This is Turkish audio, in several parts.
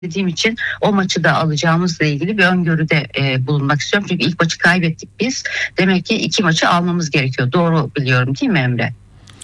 dediğim için o maçı da alacağımızla ilgili bir öngörüde bulunmak istiyorum. Çünkü ilk maçı kaybettik biz. Demek ki 2 maçı almamız gerekiyor. Doğru biliyorum değil mi Emre?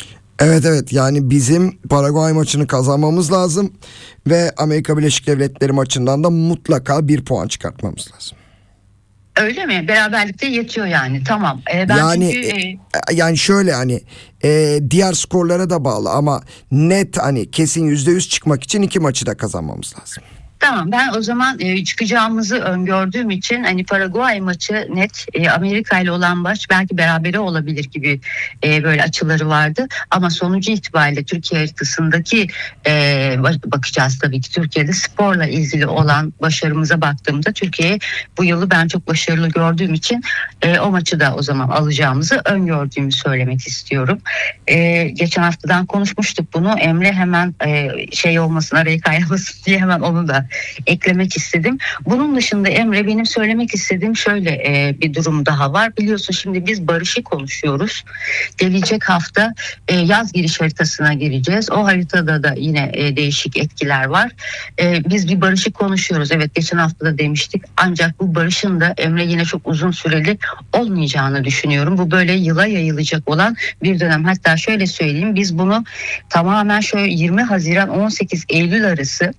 Evet, yani bizim Paraguay maçını kazanmamız lazım ve Amerika Birleşik Devletleri maçından da mutlaka 1 puan çıkartmamız lazım. Öyle mi? Beraberlikte yetiyor yani. Tamam. Ben Yani çünkü yani şöyle hani diğer skorlara da bağlı ama net hani kesin %100 çıkmak için 2 maçı da kazanmamız lazım. tamam, ben o zaman çıkacağımızı öngördüğüm için hani Paraguay maçı net, Amerika ile olan maç belki berabere olabilir gibi böyle açıları vardı. Ama sonucu itibariyle Türkiye haritasındaki bakacağız tabii ki. Türkiye'de sporla ilgili olan başarımıza baktığımda Türkiye'yi bu yılı ben çok başarılı gördüğüm için o maçı da o zaman alacağımızı öngördüğümü söylemek istiyorum. Geçen haftadan konuşmuştuk bunu. Emre hemen şey olmasın, araya kaynamasın diye hemen onu da eklemek istedim. Bunun dışında Emre, benim söylemek istediğim şöyle bir durum daha var. Biliyorsun şimdi biz barışı konuşuyoruz. Gelecek hafta yaz giriş haritasına gireceğiz. O haritada da yine değişik etkiler var. Biz bir barışı konuşuyoruz. Evet, geçen hafta da demiştik. Ancak bu barışın da Emre yine çok uzun süreli olmayacağını düşünüyorum. Bu böyle yıla yayılacak olan bir dönem. Hatta şöyle söyleyeyim, biz bunu tamamen şöyle 20 Haziran 18 Eylül arası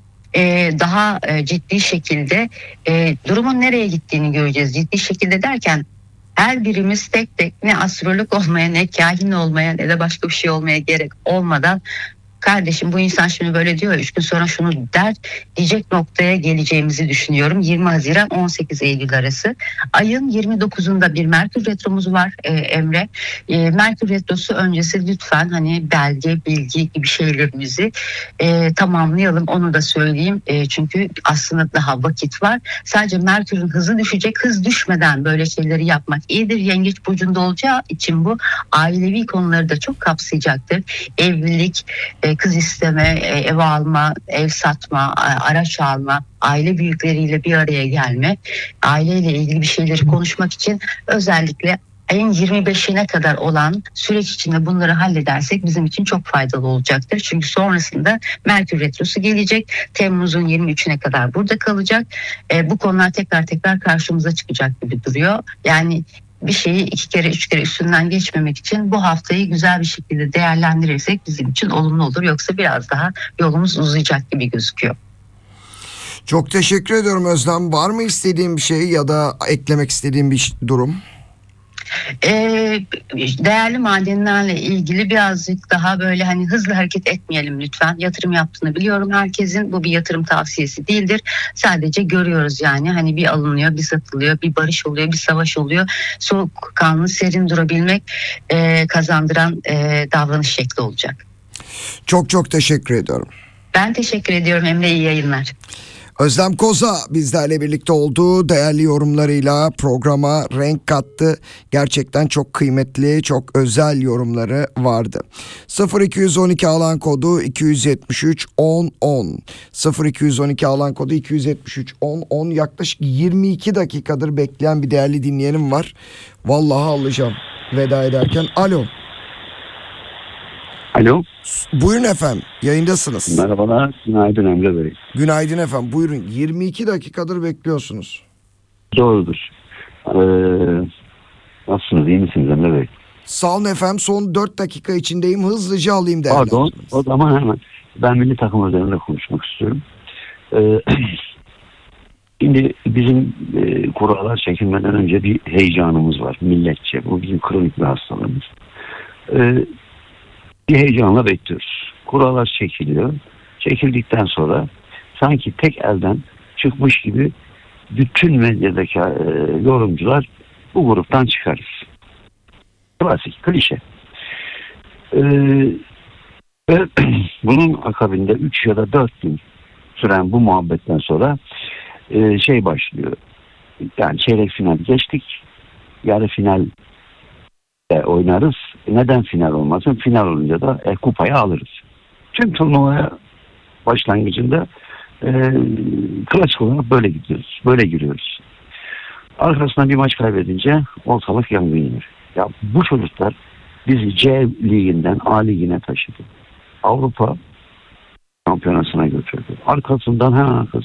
daha ciddi şekilde durumun nereye gittiğini göreceğiz. Ciddi şekilde derken her birimiz tek tek, ne astrolog olmaya, ne kahin olmaya, ne de başka bir şey olmaya gerek olmadan, kardeşim bu insan şimdi böyle diyor ya, 3 gün sonra şunu der diyecek noktaya geleceğimizi düşünüyorum. 20 Haziran 18 Eylül arası. Ayın 29'unda bir Merkür Retromuz var Emre. Merkür Retrosu öncesi lütfen hani belge, bilgi gibi şeylerimizi tamamlayalım. Onu da söyleyeyim. Çünkü aslında daha vakit var. Sadece Merkür'ün hızı düşecek. Hız düşmeden böyle şeyleri yapmak iyidir. Yengeç burcunda olacağı için bu ailevi konuları da çok kapsayacaktır. Evlilik, kız isteme, ev alma, ev satma, araç alma, aile büyükleriyle bir araya gelme, aileyle ilgili bir şeyleri konuşmak için özellikle ayın 25'ine kadar olan süreç içinde bunları halledersek bizim için çok faydalı olacaktır. Çünkü sonrasında Merkür Retrosu gelecek. Temmuz'un 23'üne kadar burada kalacak. Bu konular tekrar tekrar karşımıza çıkacak gibi duruyor. Yani bir şeyi 2 kere 3 kere üstünden geçmemek için bu haftayı güzel bir şekilde değerlendirirsek bizim için olumlu olur. Yoksa biraz daha yolumuz uzayacak gibi gözüküyor. Çok teşekkür ediyorum Özlem. Var mı istediğin bir şey ya da eklemek istediğin bir durum? Değerli madenlerle ilgili birazcık daha böyle hani hızlı hareket etmeyelim lütfen. Yatırım yaptığını biliyorum herkesin. Bu bir yatırım tavsiyesi değildir. Sadece görüyoruz yani hani bir alınıyor, bir satılıyor, bir barış oluyor, bir savaş oluyor. Soğukkanlı, serin durabilmek kazandıran davranış şekli olacak. Çok çok teşekkür ediyorum. Ben teşekkür ediyorum Emre, iyi yayınlar. Özlem Koza bizlerle birlikte oldu. Değerli yorumlarıyla programa renk kattı. Gerçekten çok kıymetli, çok özel yorumları vardı. 0212 alan kodu 273 10 10. 0212 alan kodu 273 10 10. Yaklaşık 22 dakikadır bekleyen bir değerli dinleyenim var. Vallahi alacağım veda ederken. Alo. Alo. Buyurun efendim, yayındasınız. Merhabalar, günaydın Emre Bey. Günaydın efendim, buyurun. 22 dakikadır bekliyorsunuz. Doğrudur. Nasılsınız, iyi misiniz Emre Bey? Sağ olun efendim, son 4 dakika içindeyim, hızlıca alayım Pardon, değerlendirmenizi. o zaman hemen ben milli takım üzerinde konuşmak istiyorum. Şimdi bizim kurallar çekilmeden önce bir heyecanımız var milletçe. Bu bizim kronik bir hastalığımız. Bir heyecanla bekliyoruz. Kurallar çekiliyor. Çekildikten sonra sanki tek elden çıkmış gibi bütün medyadaki yorumcular bu gruptan çıkarız. Klasik, klişe. Ve bunun akabinde 3 ya da 4 gün süren bu muhabbetten sonra şey başlıyor. Yani çeyrek final geçtik. Yarı final oynarız. Neden final olmasın? Final olunca da kupayı alırız. Tüm turnuvaya başlangıcında klasik olarak böyle gidiyoruz. Böyle giriyoruz. Arkasından bir maç kaybedince ortalık yangın yer. Ya bu çocuklar bizi C liginden A ligine taşıdı. Avrupa şampiyonasına götürdü. Arkasından hemen